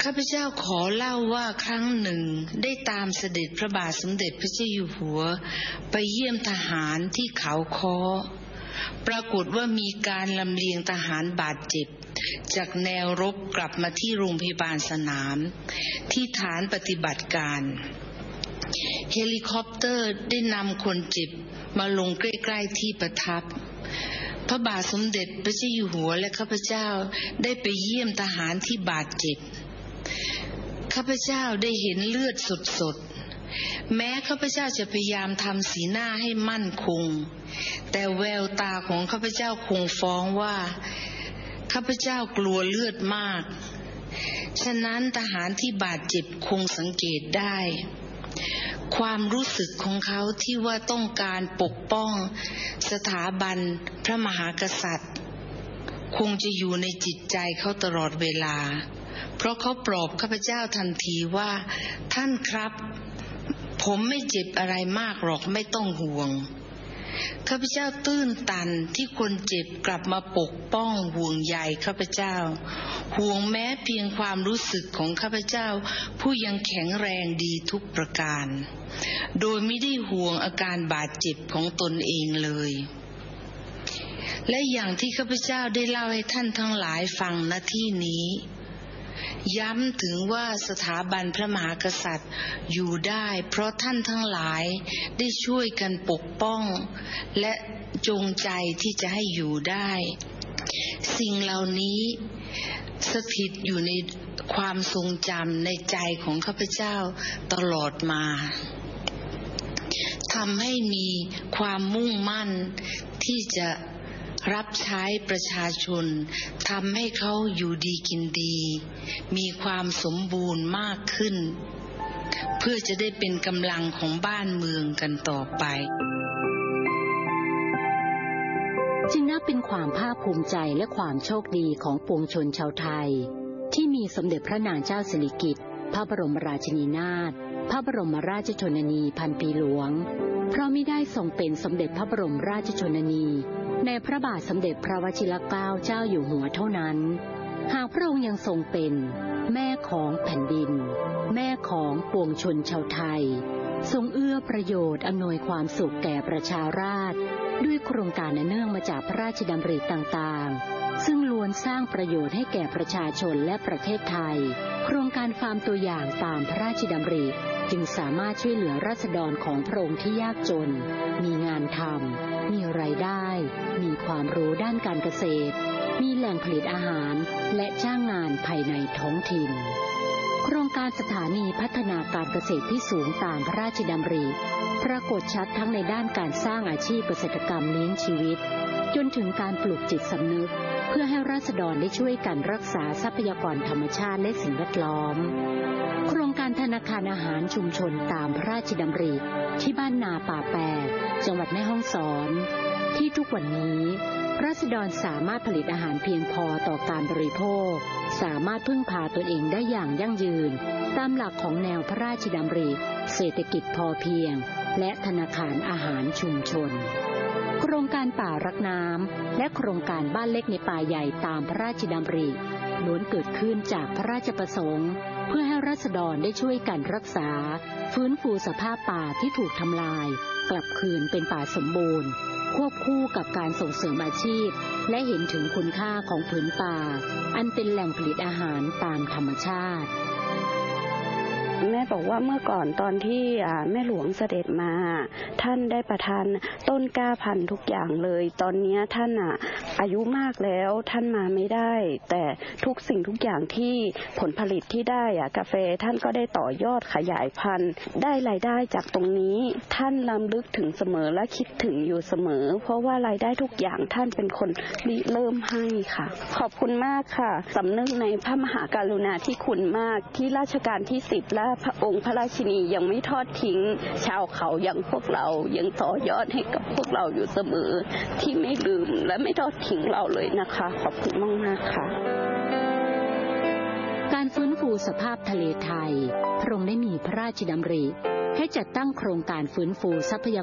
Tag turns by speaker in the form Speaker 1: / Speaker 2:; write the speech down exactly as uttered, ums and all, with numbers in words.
Speaker 1: ข้าพเจ้าขอเล่าว่าครั้งหนึ่งได้ตามเสด็จพระบาทสมเด็จพระเจ้าอยู่หัวไปเยี่ยมทหารที่เขาค้อปรากฏว่ามีการลำเลียงทหารบาดเจ็บจากแนวรบกลับมาที่โรงพยาบาลสนามที่ฐานปฏิบัติการเฮลิคอปเตอร์ได้นำคนเจ็บมาลงใกล้ๆที่ประทับพระบาทสมเด็จพระเจ้าอยู่หัวและข้าพเจ้าได้ไปเยี่ยมทหารที่บาดเจ็บข้าพเจ้าได้เห็นเลือดสดๆแม้ข้าพเจ้าจะพยายามทำสีหน้าให้มั่นคงแต่แววตาของข้าพเจ้าคงฟ้องว่าข้าพเจ้ากลัวเลือดมากฉะนั้นทหารที่บาดเจ็บคงสังเกตได้ความรู้สึกของเขาที่ว่าต้องการปกป้องสถาบันพระมหากษัตริย์คงจะอยู่ในจิตใจเขาตลอดเวลาเพราะเขาปลอบข้าพเจ้าทันทีว่าท่านครับผมไม่เจ็บอะไรมากหรอกไม่ต้องห่วงข้าพเจ้าตื้นตันที่คนเจ็บกลับมาปกป้องห่วงใยข้าพเจ้าห่วงแม้เพียงความรู้สึกของข้าพเจ้าผู้ยังแข็งแรงดีทุกประการโดยไม่ได้ห่วงอาการบาดเจ็บของตนเองเลยและอย่างที่ข้าพเจ้าได้เล่าให้ท่านทั้งหลายฟังณที่นี้ย้ำถึงว่าสถาบันพระมหากษัตริย์อยู่ได้เพราะท่านทั้งหลายได้ช่วยกันปกป้องและจงใจที่จะให้อยู่ได้สิ่งเหล่านี้สถิตอยู่ในความทรงจำในใจของข้าพเจ้าตลอดมาทำให้มีความมุ่งมั่นที่จะรับใช้ประชาชนทำให้เขาอยู่ดีกินดีมีความสมบูรณ์มากขึ้นเพื่อจะได้เป็นกำลังของบ้านเมืองกันต่อไป
Speaker 2: จึงนับเป็นความภาคภูมิใจและความโชคดีของปวงชนชาวไทยที่มีสมเด็จพระนางเจ้าสิริกิติ์พระบรมราชินีนาถพระบรมราชชนนีพันปีหลวงเพราะมิได้ทรงเป็นสมเด็จพระบรมราชชนนีในพระบาทสมเด็จพระวชิรเกล้าเจ้าอยู่หัวเท่านั้นหากพระองค์ยังทรงเป็นแม่ของแผ่นดินแม่ของปวงชนชาวไทยทรงเอื้อประโยชน์อำนวยความสุขแก่ประชาราษฎร์ด้วยโครงการเนื่องมาจากพระราชดำริต่างๆซึ่งล้วนสร้างประโยชน์ให้แก่ประชาชนและประเทศไทยโครงการฟาร์มตัวอย่างตามพระราชดำริจึงสามารถช่วยเหลือราษฎรของพระองค์ที่ยากจนมีงานทำมีรายได้มีความรู้ด้านการเกษตรมีแหล่งผลิตอาหารและจ้างงานภายในท้องถิ่นโครงการสถานีพัฒนาการเกษตรที่สูงตามพระราชดำริปรากฏชัดทั้งในด้านการสร้างอาชีพเกษตรกรรมเลี้ยงชีวิตจนถึงการปลูกจิตสำนึกเพื่อให้ราษฎรได้ช่วยกันรักษาทรัพยากรธรรมชาติและสิ่งแวดล้อมโครงการธนาคารอาหารชุมชนตามพระราชดำริที่บ้านนาป่าแปดจังหวัดแม่ฮ่องสอนที่ทุกวันนี้ราษฎรสามารถผลิตอาหารเพียงพอต่อการบริโภคสามารถพึ่งพาตนเองได้อย่างยั่งยืนตามหลักของแนวพระราชดำริเศรษฐกิจพอเพียงและธนาคารอาหารชุมชนโครงการป่ารักน้ำและโครงการบ้านเล็กในป่าใหญ่ตามพระราชดำริล้วนเกิดขึ้นจากพระราชประสงค์เพื่อให้ราษฎรได้ช่วยกันรักษาฟื้นฟูสภาพป่าที่ถูกทำลายกลับคืนเป็นป่าสมบูรณ์ควบคู่กับการส่งเสริมอาชีพและเห็นถึงคุณค่าของผืนป่าอันเป็นแหล่งผลิตอาหารตามธรรมชาติ
Speaker 3: แม่บอกว่าเมื่อก่อนตอนที่แม่หลวงเสด็จมาท่านได้ประทานต้นกล้าพันธุ์ทุกอย่างเลยตอนนี้ท่านอ่ะอายุมากแล้วท่านมาไม่ได้แต่ทุกสิ่งทุกอย่างที่ผลผลิตที่ได้อ่ะกาแฟท่านก็ได้ต่อยอดขยายพันธุ์ได้รายได้จากตรงนี้ท่านรำลึกถึงเสมอและคิดถึงอยู่เสมอเพราะว่ารายได้ทุกอย่างท่านเป็นคนริเริ่มให้ค่ะขอบคุณมากค่ะสำนึกในพระมหากรุณาธิคุณมากที่รัชกาลที่สิบและพระองค์พระราชินียังไม่ทอดทิ้งชาวเขาอย่างพวกเรายังต่อยอดให้กับพวกเราอยู่เสมอที่ไม่ลืมและไม่ทอดทิ้งเราเลยนะคะขอบคุณมากๆค่ะ
Speaker 2: การฟื้นฟูสภาพทะเลไทยพระองค์ได้มีพระราชดำริให้จัดตั้งโครงการฟื้นฟูทรัพยากร